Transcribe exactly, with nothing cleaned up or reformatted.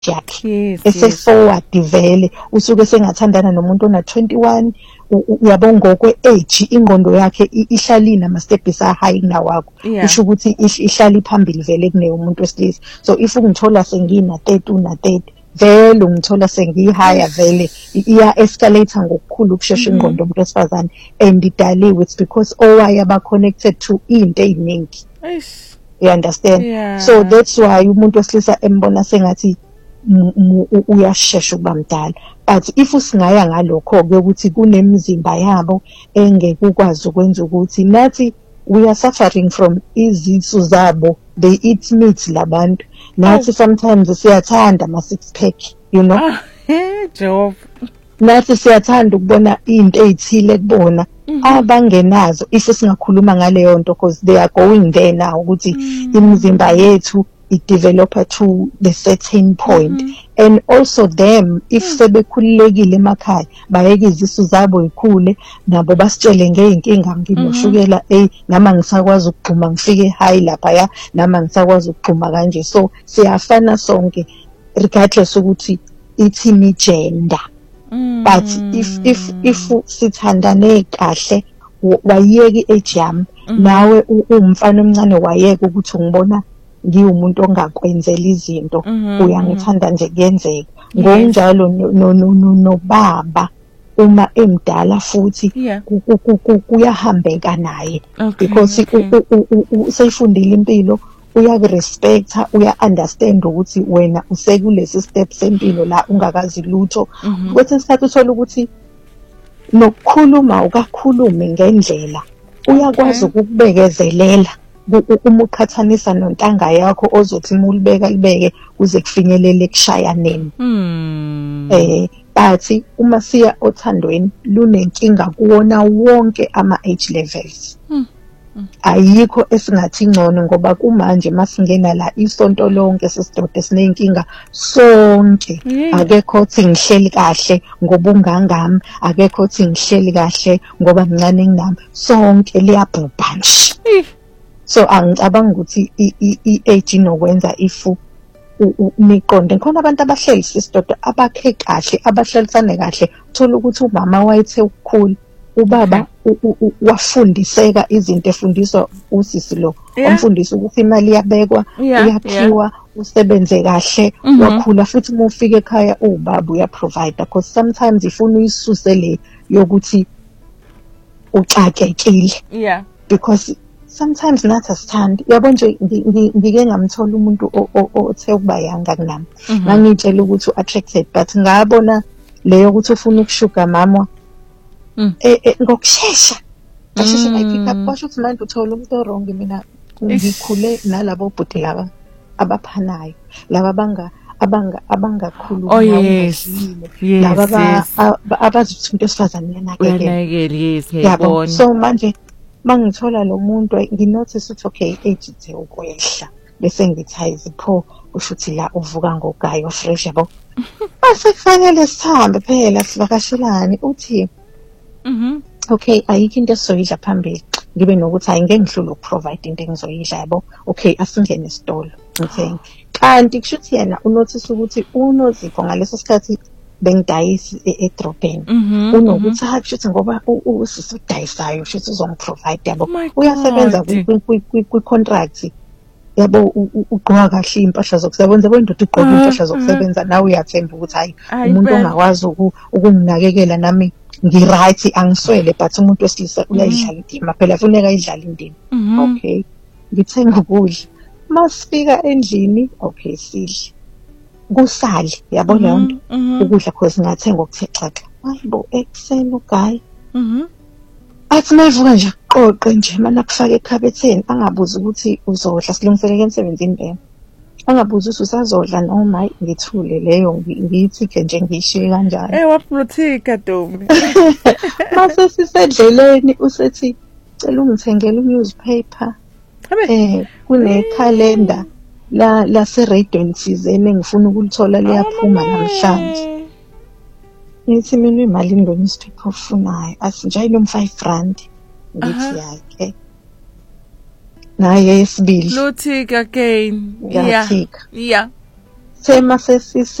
yakhe Yes, ese yes. forward vele usuke sengathandana nomuntu ona twenty-one uyabona ngokwe age ingqondo yakhe i- ihlalina ama steps a high nawakho Yeah. usho ukuthi ihl- ihlali phambili vele kuneyo umuntu wesilisa. So if ungithola sengina thirty una thirty vele ungithola sengihaya vele i- iya escalate ngokukhulu ukushesha ingqondo umuntu wesifazane and idaliwe. It's because owaya ba connected to into eziningi. Eish. You understand? Yeah. So that's why umuntu wesilisa embona sengathi m- m- u- uyashesha ukuba mdala. But if usingaya ngalokho ke ukuthi kunemizimba yabo engeke ukwazi ukwenza ukuthi nathi we are suffering from izisu zabo, they eat meat labantu. Nathi sometimes siyathanda ama six pack, you know. Ah, eh, Job. Nathi siyathanda ukubona into ezithile kubona abangenazo if singakhuluma ngaleyo nto because they are going there now ukuthi imizimba yethu i-developer to the certain point. And also them if sebekhululekile emakhaya bayeke izisu zabo ikhule nabo basitshele ngeyinkinga nginoshukela eh nama ngisakwazi ukugxuma ngifike high lapha ya nama ngisakwazi ukugxuma kanje. So siyafana sonke regardless ukuthi ithini gender. But if if if sithandane kahle w- wayeki age yami nawe u- umfana omncane wayeka ukuthi ungibona ngiwumuntu ongakwenzela izinto uyangithanda nje kuyenzeka ngonjalo no no no no- nobaba uma emdala futhi Yeah. ku- ku- ku- ku- kuyahambeka naye Okay, because okay. u- u- u- u- useyifundile impilo uyakurespecta uya-understand ukuthi wena usekulesi step sempilo la ungakazi lutho. Kwesinye isikhathi uthola ukuthi nokukhuluma ukakhulume ngendlela uyakwazi ukukubekezelela ku- u- uma uqhathanisa nontanga yakho ozothi uma ulibeka libeke kuze kufinyelele kushayaneni. Hmm. Eh but uma siya othandweni lunenkinga kuwona wonke ama age levels. Ayikho esingathi ngcono ngoba kumanje masingena la isonto lonke sesidoda sinenkinga sonke. Yeah. Akekho othi ngihleli kahle ngoba ungangami, akekho othi ngihleli kahle ngoba mncane nginami, sonke liyabhubha nje. Eh. So angicabanga ukuthi i- i- i-age inokwenza ifu u- u- niqonde khona abantu abahleli sisidoda abakhe kahle abahlalisane kahle uthola ukuthi umama wayethe ukukhula ubaba u- u- u- wafundiseka izinto efundiswa usisi lo Yeah. wamfundisa ukuthi imali iyabekwa Yeah, uyaphiwa usebenze kahle Mhm. wakhula futhi uma ufika ekhaya ubaba uyaprovide because sometimes ifuna uyisuse le yokuthi uxakekile Yeah. because sometimes nathi asithandi yabo nje ngi- ngi- ngike ngamthola umuntu o- o- othe ukuba yanga kunami ngangitshela ukuthi u-attracted but ngabona leyo ukuthi ufuna ukushuga mama Mm. eh eh, ngokushesha ngasheshe Mm. ngayipick up kwasho ukuthi manje uthola umuntu orong mina ngikhule nalabo bhuti laba abaphanayo laba abanga abanga abangakhulumi Oh, nawe yes. ungazilile. Yes, laba aba- yes. aba- abazi ukuthi umuntu wesifazane uyanakekela. Uyanakekela, yes, Yabo, ngiyabona. so manje mangithola lo muntu nginotice ukuthi okay age ithe ukwehla bese ngithi hayi zipho kusho ukuthi la uvuka ngogayo fresh yabo. Base kufanele sihambe phela sivakashelane uthi Mhm. okay ayikho into esizoyidla phambili ngibe nokuthi hayi ngeke ngihlule ukuprovide into engizoyidla yabo. Okay asingene esitolo ngithenge kanti kusho ukuthi yena unotice ukuthi unozipho ngaleso sikhathi bengidayisi e- edrobheni Mhm. unokuthi ha kusho ukuthi ngoba u- u- usisi udayisayo kusho ukuthi uzongiprovide yabo Oh my uyasebenza God. kwi-contract yabo u- u- ugqoka kahle impahla zokusebenza kwendoda igqoka Mhm, impahla zokusebenza nawe uyathemba ukuthi hayi Hayi umuntu impela. ongakwazi uku- ukunginakekela nami ngi-right angiswele but umuntu wesilisa uyayidlala indima phela funeka ayidlale indima. Mhm. Okay ngithenga ukudla masifika endlini okay sidle kusale yabo leyo nto Mhm. ukudla cause ngathenga okuthe xaxa hayibo ekuseni ugayi Mhm. athi mayivuka nje aqoqe nje mana kufaka ekhabetheni angabuzi ukuthi uzodla silungiseleke emsebenzini bema angabuzi ukuthi usazodla noma hayi ngithule leyo ngi- ngiyithike nje ngiyishiye kanjalo. Eh wapruthika Ntombi. Mase sisendleleni usethi cela ungithengele newspaper Habe. eh kunekhalenda la laseradiweni thizeni engifuna ukulithola liyaphuma namhlanje. Ngithi mina imali nge-newspaper ofunayo athi njalo five rand ngithi Aha. yake naye yesibili Luthika again. Yeah. yathika Yeah. Thema sesi